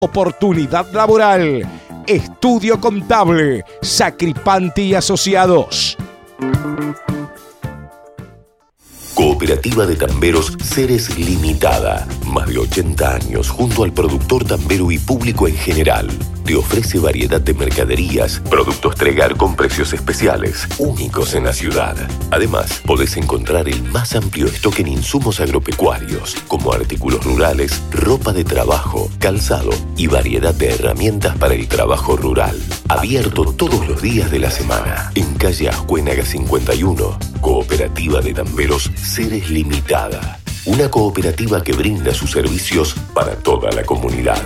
Oportunidad laboral. Estudio Contable. Sacripanti y Asociados. Cooperativa de Tamberos Ceres Limitada. Más de 80 años junto al productor tambero y público en general. Te ofrece variedad de mercaderías, productos Tregar con precios especiales, únicos en la ciudad. Además, podés encontrar el más amplio stock en insumos agropecuarios, como artículos rurales, ropa de trabajo, calzado y variedad de herramientas para el trabajo rural. Abierto todos los días de la semana. En calle Ascuénaga 51, Cooperativa de Tamberos Ceres Limitada. Una cooperativa que brinda sus servicios para toda la comunidad.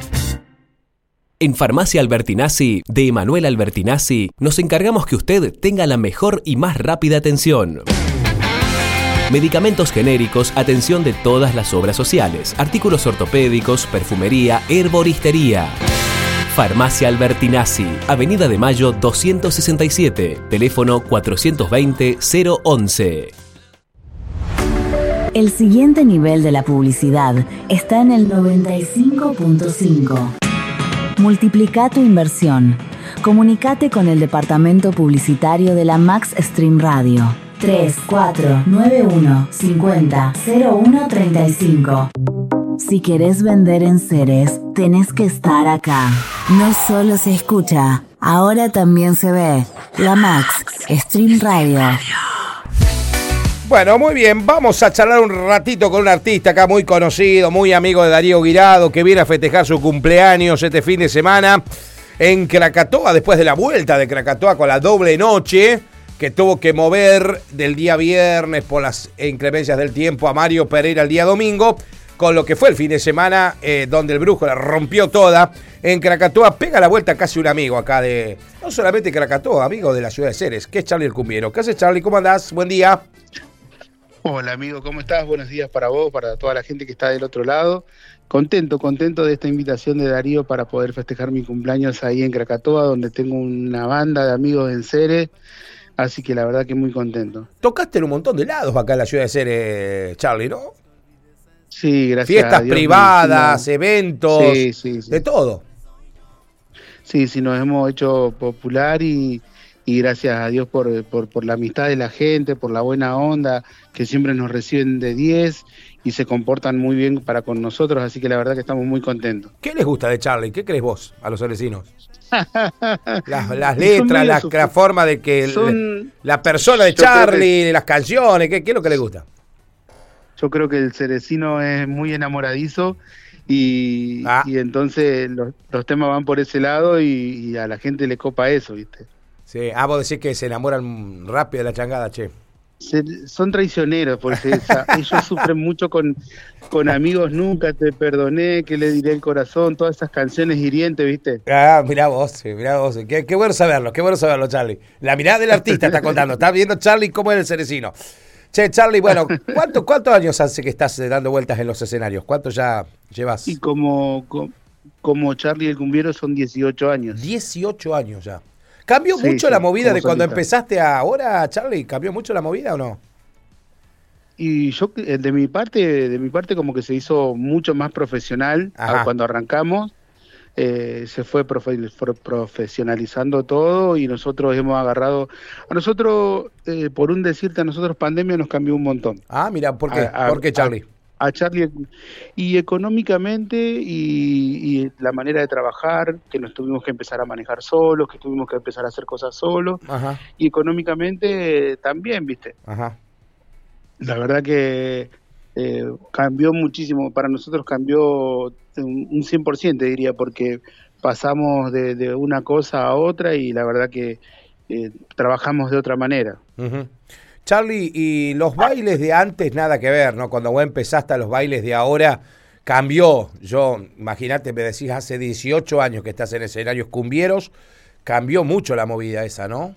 En Farmacia Albertinazzi, de Emanuel Albertinazzi, nos encargamos que usted tenga la mejor y más rápida atención. Medicamentos genéricos, atención de todas las obras sociales, artículos ortopédicos, perfumería, herboristería. Farmacia Albertinazzi, Avenida de Mayo 267, teléfono 420-011. El siguiente nivel de la publicidad está en el 95.5. Multiplica tu inversión. Comunicate con el departamento publicitario de la Max Stream Radio. 3491 50 01 35. Si querés vender en Ceres, tenés que estar acá. No solo se escucha, ahora también se ve. La Max Stream Radio. Bueno, muy bien, vamos a charlar un ratito con un artista acá muy conocido, muy amigo de Darío Guirado, que viene a festejar su cumpleaños este fin de semana en Krakatoa, después de la vuelta de Krakatoa con la doble noche, que tuvo que mover del día viernes por las inclemencias del tiempo a Mario Pereira el día domingo, con lo que fue el fin de semana donde el Brujo la rompió toda. En Krakatoa pega la vuelta casi un amigo acá de, no solamente Krakatoa, amigo de la ciudad de Ceres, que es Charlie el Cumbiero. ¿Qué haces, Charlie? ¿Cómo andás? Buen día. Hola amigo, ¿cómo estás? Buenos días para vos, para toda la gente que está del otro lado. Contento de esta invitación de Darío para poder festejar mi cumpleaños ahí en Krakatoa, donde tengo una banda de amigos en Ceres, así que la verdad que muy contento. Tocaste en un montón de lados acá en la ciudad de Ceres, Charlie, ¿no? Sí, gracias Fiestas a Dios, privadas, eventos, sí. de todo. Sí, nos hemos hecho popular y gracias a Dios por la amistad de la gente, por la buena onda, que siempre nos reciben de 10 y se comportan muy bien para con nosotros, así que la verdad que estamos muy contentos. ¿Qué les gusta de Charlie? ¿Qué crees vos a los cerecinos? Las letras, la forma de que la persona de Charlie, las canciones, ¿qué es lo que les gusta? Yo creo que el cerecino es muy enamoradizo y entonces los temas van por ese lado y a la gente le copa eso, ¿viste? Sí, vos decís que se enamoran rápido de la changada, che. Son traicioneros, porque ellos sufren mucho con amigos, nunca te perdoné, que le diré el corazón, todas esas canciones hirientes, ¿viste? Mirá vos. Qué bueno saberlo, Charlie. La mirada del artista está contando, está viendo Charlie cómo es el cerecino. Che, Charlie, bueno, ¿cuántos años hace que estás dando vueltas en los escenarios? ¿Cuántos ya llevas? Y como Charlie el Cumbiero son 18 años. 18 años ya. ¿Cambió mucho la movida de cuando empezaste a ahora, Charlie? ¿Cambió mucho la movida o no? Y yo, de mi parte como que se hizo mucho más profesional. Cuando arrancamos. Se fue profesionalizando todo y nosotros hemos agarrado... A nosotros, por un decirte, a nosotros pandemia nos cambió un montón. Mira, ¿por qué? ¿Por qué, Charlie? A Charlie, y económicamente y la manera de trabajar, que nos tuvimos que empezar a manejar solos, que tuvimos que empezar a hacer cosas solos, y económicamente también, ¿viste? La verdad que cambió muchísimo, para nosotros cambió un 100%, diría, porque pasamos de una cosa a otra y la verdad que trabajamos de otra manera. Charlie, y los bailes de antes nada que ver, ¿no? Cuando vos empezaste a los bailes de ahora, cambió. Imagínate, me decís, hace 18 años que estás en escenarios cumbieros, cambió mucho la movida esa, ¿no?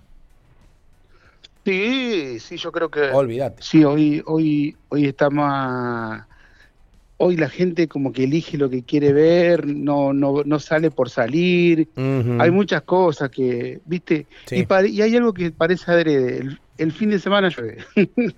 Sí, yo creo que... Olvídate. Sí, hoy está más... Hoy la gente como que elige lo que quiere ver, no sale por salir. Hay muchas cosas que, ¿viste? Sí. Y hay algo que parece adrede. El fin de semana llueve.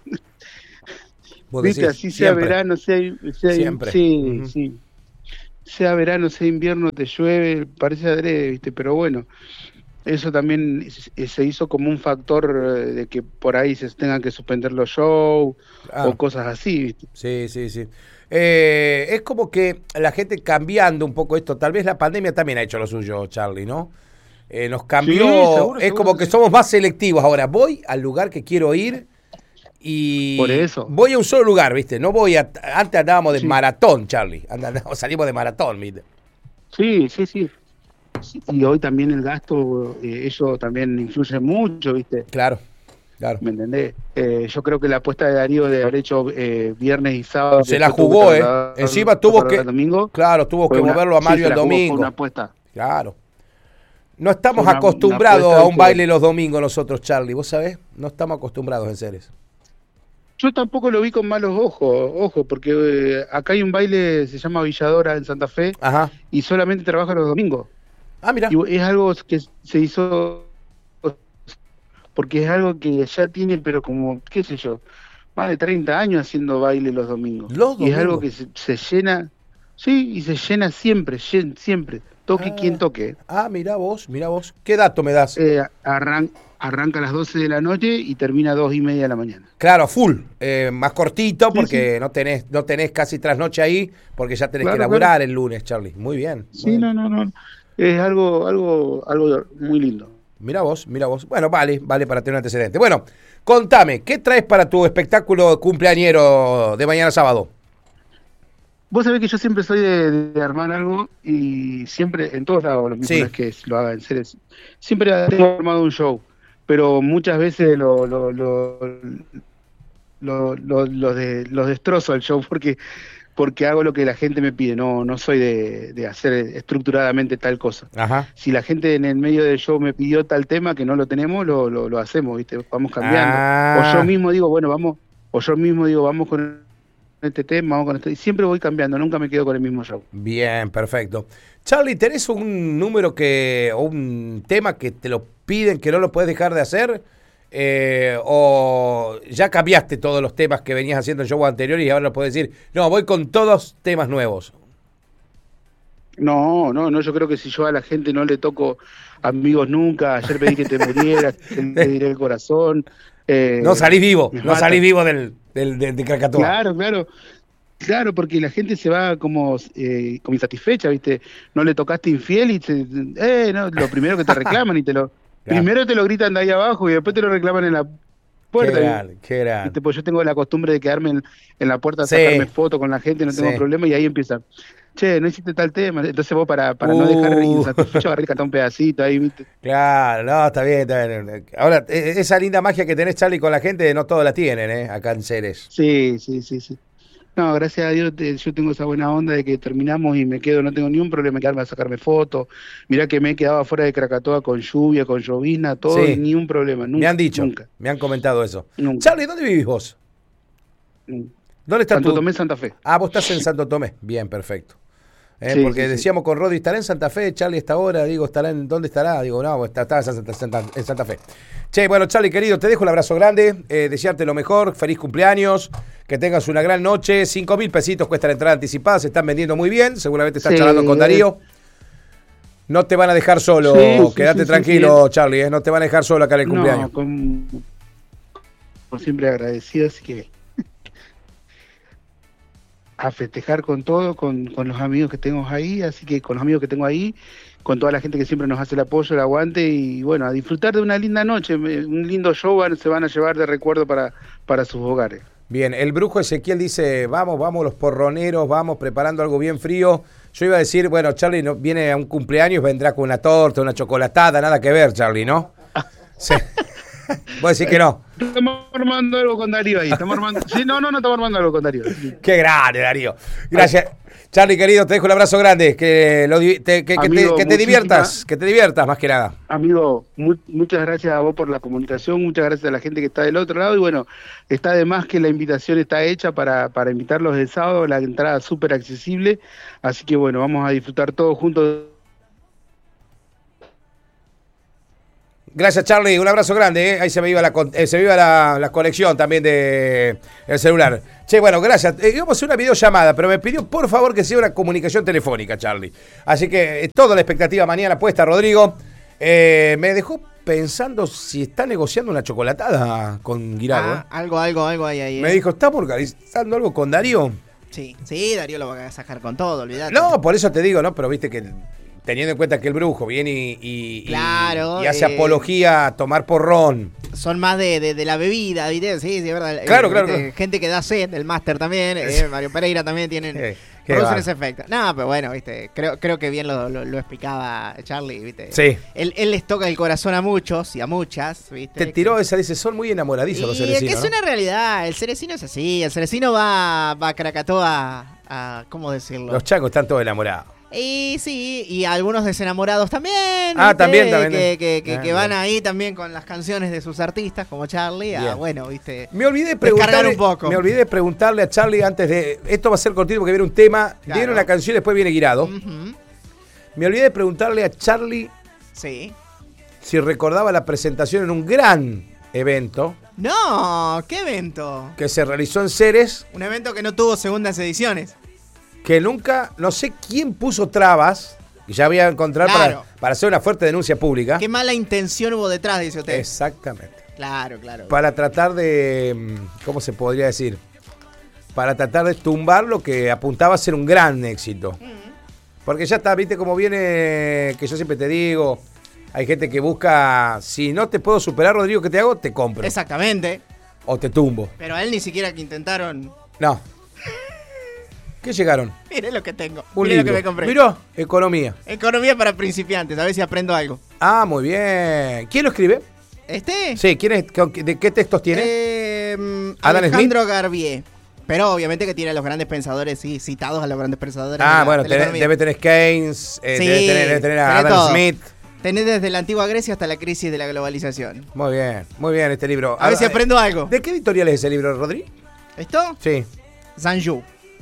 ¿Viste? Así sea siempre. Verano, sea siempre. Sí. sea verano, sea invierno, te llueve, parece adrede, ¿viste? Pero bueno, eso también se hizo como un factor de que por ahí se tengan que suspender los shows o cosas así, ¿viste? Sí, sí, sí. Es como que la gente cambiando un poco esto, tal vez la pandemia también ha hecho lo suyo, Charly, ¿no? Nos cambió, Sí, seguro, es como que somos más selectivos ahora. Voy al lugar que quiero ir y por eso voy a un solo lugar, ¿viste? No voy a... Antes andábamos de sí. maratón, Charly. Salimos de maratón, ¿viste? Sí, sí, sí. Y hoy también el gasto, eso también influye mucho, ¿viste? Claro, claro. ¿Me entendés? Yo creo que la apuesta de Darío de haber hecho viernes y sábado... Se la jugó, Encima tuvo que... Domingo, claro, tuvo que moverlo a Mario el domingo. Fue una apuesta. Claro. No estamos acostumbrados a un baile los domingos nosotros, Charly. ¿Vos sabés? No estamos acostumbrados en Ceres. Yo tampoco lo vi con malos ojos, porque acá hay un baile, se llama Villadora en Santa Fe, Ajá. y solamente trabaja los domingos. Ah, mira. Y es algo que se hizo, porque es algo que ya tiene, pero como, qué sé yo, más de 30 años haciendo baile los domingos. Y es algo que se llena, sí, y se llena siempre, toque quien toque. Ah, mirá vos. ¿Qué dato me das? Arranca a las 12 de la noche y termina a 2:30 de la mañana. Claro, full, más cortito porque sí. no tenés casi trasnoche ahí porque ya tenés que laburar el lunes, Charly. Muy bien. Sí, muy bien. no. Es algo muy lindo. Mirá vos. Bueno, vale para tener un antecedente. Bueno, contame, ¿qué traes para tu espectáculo cumpleañero de mañana sábado? Vos sabés que yo siempre soy de armar algo y siempre, en todos lados, lo mismo es que lo haga en Ceres. Siempre tengo armado un show, pero muchas veces los destrozo el show porque hago lo que la gente me pide, no soy de hacer estructuradamente tal cosa. Ajá. Si la gente en el medio del show me pidió tal tema que no lo tenemos, lo hacemos, ¿viste? Vamos cambiando. O yo mismo digo, vamos con este tema, vamos con esto. Y siempre voy cambiando, nunca me quedo con el mismo show. Bien, perfecto. Charly, ¿tenés un número o un tema que te lo piden que no lo puedes dejar de hacer? ¿O ya cambiaste todos los temas que venías haciendo en show anterior y ahora lo puedes decir? No, voy con todos temas nuevos. No, yo creo que si yo a la gente no le toco amigos nunca, ayer pedí que te murieras, te diré el corazón. No salís vivo de Krakatoa. Claro, porque la gente se va como insatisfecha, ¿viste? No le tocaste infiel y no, lo primero que te reclaman y primero te lo gritan de ahí abajo y después te lo reclaman en la puerta. Qué grande. ¿Viste? Pues yo tengo la costumbre de quedarme en la puerta a sacarme fotos con la gente, no tengo problema, y ahí empiezan. Che, no hiciste tal tema. Entonces vos para no dejar insatisfecho agarré y cantar un pedacito ahí, ¿viste? Claro, no, está bien. Ahora, esa linda magia que tenés, Charly, con la gente, no todos la tienen, acá en Ceres. Sí. No, gracias a Dios yo tengo esa buena onda de que terminamos y me quedo, no tengo ni un problema en quedarme a sacarme fotos. Mirá que me he quedado afuera de Krakatoa con lluvia, con llovizna, todo, y ni un problema. Nunca, me han dicho, nunca. Me han comentado eso. Nunca. Charly, ¿dónde vivís vos? ¿Dónde estás Santo Tomé, Santa Fe. Ah, vos estás en Santo Tomé. Bien, perfecto. Porque decíamos con Rodri, ¿estará en Santa Fe? Charly, esta hora, digo, ¿dónde estará? Digo, no, está en Santa Fe. Che, bueno, Charly, querido, te dejo un abrazo grande, desearte lo mejor, feliz cumpleaños, que tengas una gran noche, 5.000 pesitos cuesta la entrada anticipada, se están vendiendo muy bien, seguramente estás charlando con Darío. No te van a dejar solo, quédate tranquilo, Charly, no te van a dejar solo acá en el cumpleaños. Como siempre agradecido, así que a festejar con todo, con los amigos que tengo ahí, con toda la gente que siempre nos hace el apoyo, el aguante, y bueno, a disfrutar de una linda noche, un lindo show se van a llevar de recuerdo para sus hogares. Bien, el brujo Ezequiel dice, vamos los porroneros, vamos preparando algo bien frío. Yo iba a decir, bueno, Charly viene a un cumpleaños, vendrá con una torta, una chocolatada, nada que ver, Charly, ¿no? Sí. Vos decís que no. Estamos armando algo con Darío ahí. Sí, no, estamos armando algo con Darío. Qué grande, Darío. Gracias. Charly, querido, te dejo un abrazo grande. Que te diviertas más que nada. Amigo, muchas gracias a vos por la comunicación, muchas gracias a la gente que está del otro lado. Y bueno, está de más que la invitación está hecha para invitarlos el sábado, la entrada súper accesible. Así que bueno, vamos a disfrutar todos juntos. Gracias, Charlie. Un abrazo grande. Ahí se me iba la conexión también del celular. Che, bueno, gracias. Íbamos a hacer una videollamada, pero me pidió por favor que sea una comunicación telefónica, Charlie. Así que toda la expectativa mañana puesta, Rodrigo. Me dejó pensando si está negociando una chocolatada con Guirado. Algo ahí. Me dijo, ¿estamos organizando algo con Darío? Sí, Darío lo va a sacar con todo, olvidate. No, por eso te digo, ¿no? Pero viste que teniendo en cuenta que el brujo viene y hace apología a tomar porrón. Son más de la bebida, ¿viste? Sí, es verdad. Claro. Gente que da sed, el máster también, Mario Pereira también tienen... producen ese efecto. No, pero bueno, viste, creo que bien lo explicaba Charlie, viste. Sí. Él les toca el corazón a muchos y a muchas, viste. Te tiró esa, dice, son muy enamoradizos los cerecinos. Y es que es una realidad, el cerecino es así, el cerecino va a Krakatoa a ¿cómo decirlo? Los changos están todos enamorados. Y sí, y algunos desenamorados también. Ah, ¿viste? también. Que van ahí también con las canciones de sus artistas, como Charlie. Bueno, viste. Me olvidé preguntarle a Charlie antes de. Esto va a ser cortito porque viene un tema. Claro. Viene una canción y después viene Guirado. Uh-huh. Me olvidé de preguntarle a Charlie. Sí. Si recordaba la presentación en un gran evento. No, ¿qué evento? Que se realizó en Ceres. Un evento que no tuvo segundas ediciones. Que nunca, no sé quién puso trabas, que ya voy a encontrar para hacer una fuerte denuncia pública. Qué mala intención hubo detrás, dice usted. Exactamente. Claro. Para tratar de, ¿cómo se podría decir? Para tratar de tumbar lo que apuntaba a ser un gran éxito. Porque ya está, viste cómo viene, que yo siempre te digo, hay gente que busca, si no te puedo superar, Rodrigo, ¿qué te hago? Te compro. Exactamente. O te tumbo. Pero a él ni siquiera que intentaron... No. ¿Qué llegaron? Mire lo que tengo. Mire lo que me compré. Miró, economía. Economía para principiantes, a ver si aprendo algo. Ah, muy bien. ¿Quién lo escribe? ¿Este? Sí, ¿quién es? ¿De qué textos tiene? Alejandro Garbier. Pero obviamente que tiene a los grandes pensadores, sí, citados a los grandes pensadores. Bueno, debe tener Keynes, debe tener a Adam Smith. Tenés desde la antigua Grecia hasta la crisis de la globalización. Muy bien este libro. A ver si aprendo algo. ¿De qué editorial es ese libro, Rodri? ¿Esto? Sí. Sanju.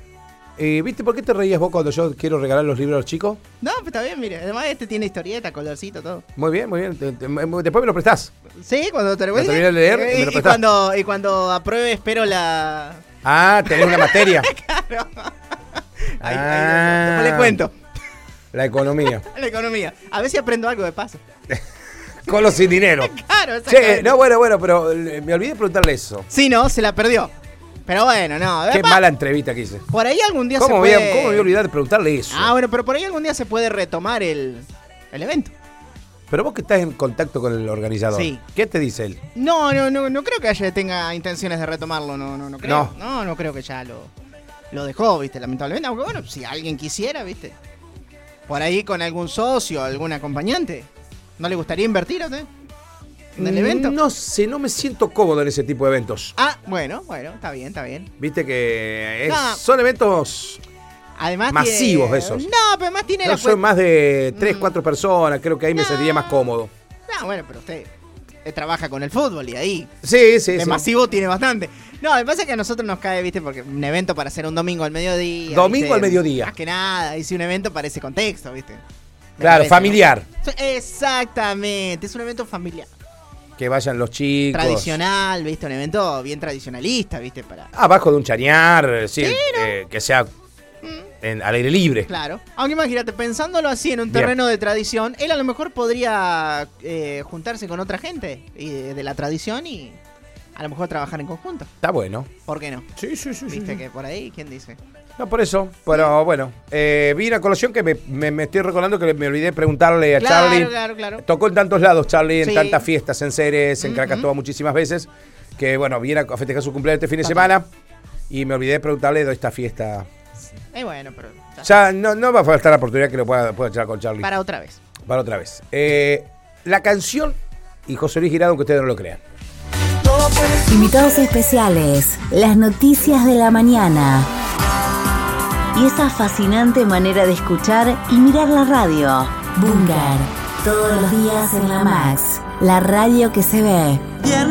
¿Viste por qué te reías vos cuando yo quiero regalar los libros a los chicos? No, pues está bien, mire. Además este tiene historieta, colorcito, todo. Muy bien. Después me lo prestás. Sí, cuando te terminé de leer, me lo prestás. Y cuando apruebe, espero la... Ah, tenés una materia. Claro. Ahí, después le cuento. La economía. La economía. A ver si aprendo algo de paso. Con o sin dinero. Claro, exactamente. No, bueno, pero me olvidé de preguntarle eso. Sí, no, se la perdió. Pero bueno, no. Qué mala entrevista que hice. Por ahí algún día ¿Cómo me voy a olvidar de preguntarle eso? Bueno, pero por ahí algún día se puede retomar el evento. Pero vos que estás en contacto con el organizador, sí. ¿Qué te dice él? No creo que tenga intenciones de retomarlo, no creo. No creo que ya lo dejó, viste, lamentablemente. Aunque bueno, si alguien quisiera, viste, por ahí con algún socio, algún acompañante, ¿no le gustaría invertir a usted en el evento? No sé, no me siento cómodo en ese tipo de eventos. Bueno, está bien. Viste que son eventos... Además masivos esos. No, pero además tiene son más de 3, 4 personas. Creo que ahí me sentiría más cómodo. Bueno, pero usted trabaja con el fútbol y ahí. Sí. Masivo tiene bastante. No, me pasa que a nosotros nos cae, viste, porque un evento para hacer un domingo al mediodía. Domingo al mediodía. Más que nada. Y si un evento para ese contexto, viste. Claro, familiar. ¿No? Exactamente. Es un evento familiar. Que vayan los chicos. Tradicional, viste, un evento bien tradicionalista, viste, para. Abajo de un chañar, sí, que sea. Al aire libre. Claro. Aunque imagínate, pensándolo así en un terreno de tradición, él a lo mejor podría juntarse con otra gente de la tradición y a lo mejor trabajar en conjunto. Está bueno. ¿Por qué no? Sí. ¿Viste que por ahí? ¿Quién dice? No, por eso. Pero bueno, vi una colación que me estoy recordando que me olvidé preguntarle a Charlie. Claro. Tocó en tantos lados, Charlie, en tantas fiestas, en Ceres, en Krakatoa muchísimas veces. Que bueno, viene a festejar su cumpleaños este fin de semana. Y me olvidé de preguntarle de esta fiesta. Bueno, pero... Ya no va a faltar la oportunidad que lo pueda charlar con Charlie. Para otra vez. La canción y José Luis Guirado, aunque ustedes no lo crean. Invitados especiales, las noticias de la mañana y esa fascinante manera de escuchar y mirar la radio. Búnker, todos los días en la Max, la radio que se ve.